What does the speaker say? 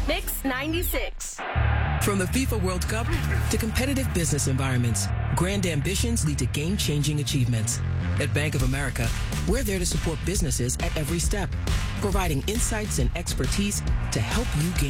Mix 96. From the FIFA World Cup to competitive business environments, grand ambitions lead to game-changing achievements. At Bank of America, we're there to support businesses at every step, providing insights and expertise to help you gain